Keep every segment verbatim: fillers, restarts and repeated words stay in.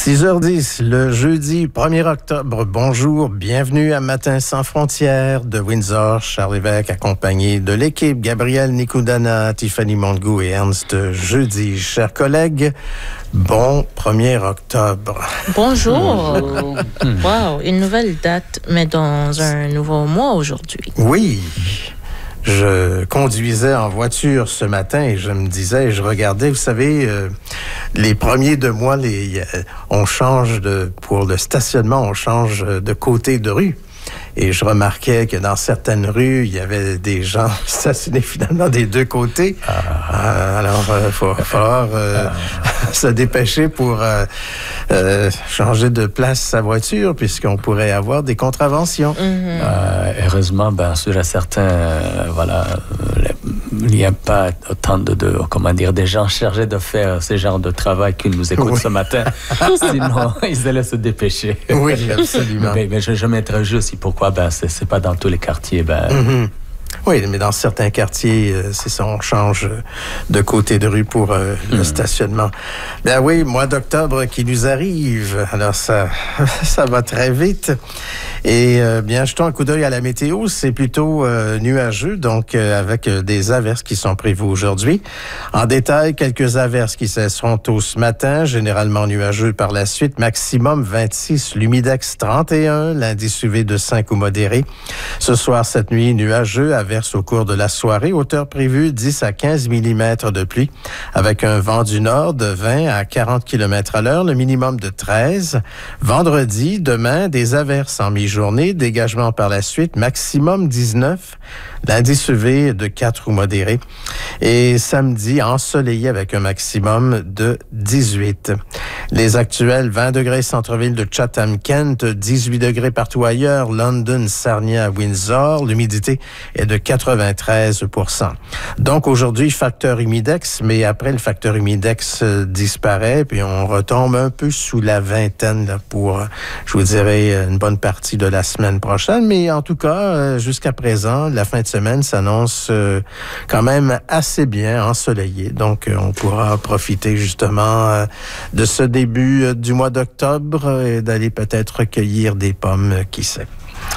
six heures dix, le jeudi premier octobre. Bonjour, bienvenue à Matin sans frontières de Windsor. Charles Lévesque, accompagné de l'équipe, Gabriel Nicodana, Tiffany Montgou et Ernst Jeudi. Chers collègues, bon premier octobre. Bonjour. Wow, une nouvelle date, mais dans un nouveau mois aujourd'hui. Oui. Je conduisais en voiture ce matin et je me disais, je regardais, vous savez, euh, les premiers de mois, les, euh, on change de, pour le stationnement, on change de côté de rue. Et je remarquais que dans certaines rues, il y avait des gens stationnés finalement des deux côtés. Ah. Euh, alors, il euh, va falloir euh, ah. se dépêcher pour euh, euh, changer de place sa voiture, puisqu'on pourrait avoir des contraventions. Mm-hmm. Euh, heureusement, bien sûr, à certains, euh, voilà, il n'y a pas autant de, de, comment dire, des gens chargés de faire ce genre de travail qui nous écoutent oui. ce matin. Sinon, ils allaient se dépêcher. Oui, absolument. Mais, mais je, je m'interroge aussi pourquoi ben, c'est, c'est pas dans tous les quartiers. Ben... Mm-hmm. Oui, mais dans certains quartiers, euh, c'est ça, on change de côté de rue pour euh, mm. le stationnement. Ben oui, mois d'octobre qui nous arrive. Alors, ça, ça va très vite. Et euh, bien, jetons un coup d'œil à la météo. C'est plutôt euh, nuageux, donc euh, avec euh, des averses qui sont prévues aujourd'hui. En détail, quelques averses qui cesseront tôt ce matin, généralement nuageux par la suite. Maximum vingt-six, l'humidex trente et un, l'indice U V de cinq ou modéré. Ce soir, cette nuit, nuageux, averses au cours de la soirée. Hauteur prévue dix à quinze millimètres de pluie, avec un vent du nord de vingt à quarante kilomètres à l'heure, le minimum de treize. Vendredi, demain, des averses en mi-journée, dégagement par la suite, maximum dix-neuf, l'indice U V de quatre ou modéré. Et samedi, ensoleillé avec un maximum de dix-huit. Les actuels vingt degrés centre-ville de Chatham-Kent, dix-huit degrés partout ailleurs, London, Sarnia, Windsor. L'humidité est de quatre-vingt-treize pour cent. Donc aujourd'hui, facteur humidex, mais après le facteur humidex euh, disparaît, puis on retombe un peu sous la vingtaine là, pour, je vous dirais, une bonne partie de la semaine prochaine. Mais en tout cas, euh, jusqu'à présent, la fin de semaine s'annonce euh, quand même assez bien ensoleillée. Donc, euh, on pourra profiter justement euh, de ce début euh, du mois d'octobre et d'aller peut-être recueillir des pommes, euh, qui sait.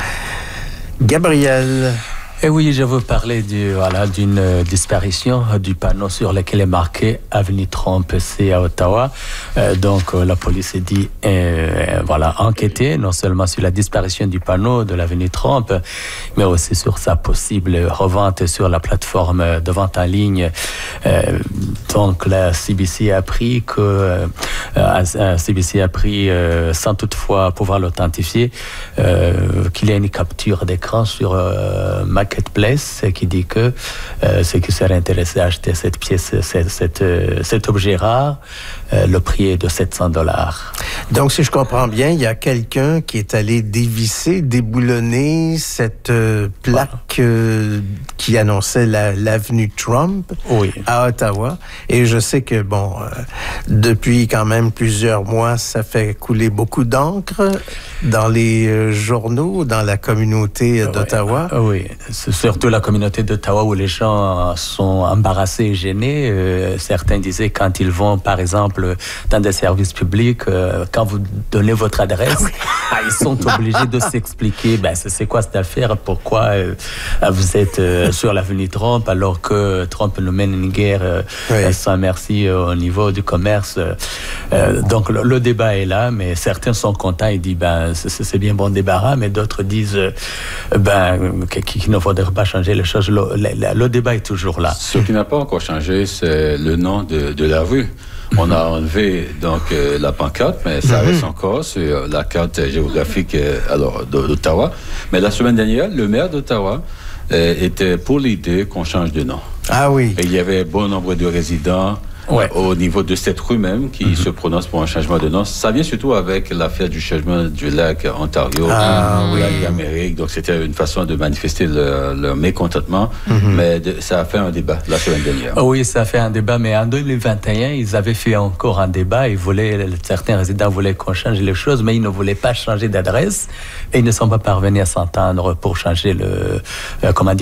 Gabriel. Et oui, je veux parler du, voilà, d'une euh, disparition euh, du panneau sur lequel est marqué Avenue Trump, c'est à Ottawa. Euh, donc, euh, la police a dit, euh, voilà, enquêter non seulement sur la disparition du panneau de l'Avenue Trump, mais aussi sur sa possible revente sur la plateforme de vente en ligne. Euh, donc, la C B C a appris que, euh, C B C a appris, euh, sans toutefois pouvoir l'authentifier, euh, qu'il y a une capture d'écran sur euh, Marketplace qui dit que euh, ceux qui seraient intéressés à acheter cette pièce, cette, cette, euh, cet objet rare, euh, le prix est de sept cents dollars. Donc, si je comprends bien, il y a quelqu'un qui est allé dévisser, déboulonner cette euh, plaque euh, qui annonçait la, l'avenue Trump oui. à Ottawa. Et je sais que, bon, euh, depuis quand même plusieurs mois, ça fait couler beaucoup d'encre dans les euh, journaux, dans la communauté d'Ottawa. Oui, oui. C'est surtout la communauté d'Ottawa où les gens sont embarrassés et gênés. Euh, certains disaient quand ils vont, par exemple, dans des services publics, euh, quand vous donnez votre adresse, oui. ah, ils sont obligés de s'expliquer. Ben, c'est, c'est quoi cette affaire? Pourquoi euh, vous êtes euh, sur l'avenue Trump alors que Trump nous mène une guerre euh, oui. sans merci euh, au niveau du commerce? Euh, donc le, le débat est là, mais certains sont contents. Ils disent ben c'est, c'est bien bon débarras, mais d'autres disent euh, ben qu'il ne faudrait pas changer les choses. Le, le, le débat est toujours là. Ce qui n'a pas encore changé, c'est le nom de, de la rue. On a enlevé donc euh, la pancarte, mais ça mm-hmm. reste encore sur la carte géographique euh, alors, d'Ottawa. Mais la semaine dernière, le maire d'Ottawa euh, était pour l'idée qu'on change de nom. Ah oui. Et il y avait bon nombre de résidents ouais. au niveau de cette rue même qui mm-hmm. se prononcent pour un changement de nom. Ça vient surtout avec l'affaire du changement du lac Ontario, ah, oui. oui. l'Amérique. Donc c'était une façon de manifester leur, leur mécontentement, mm-hmm. mais de, ça a fait un débat la semaine dernière. Oui, ça a fait un débat, mais en deux mille vingt et un, ils avaient fait encore un débat. Ils voulaient, certains résidents voulaient qu'on change les choses, mais ils ne voulaient pas changer d'adresse et ils ne sont pas parvenus à s'entendre pour changer le, euh, comment dire,